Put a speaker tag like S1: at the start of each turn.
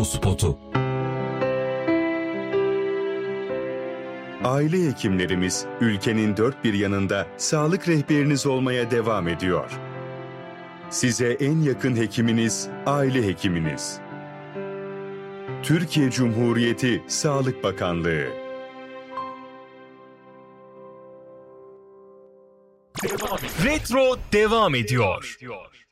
S1: spotu.
S2: Aile hekimlerimiz ülkenin dört bir yanında sağlık rehberiniz olmaya devam ediyor. Size en yakın hekiminiz, aile hekiminiz. Türkiye Cumhuriyeti Sağlık Bakanlığı.
S3: Retro devam ediyor.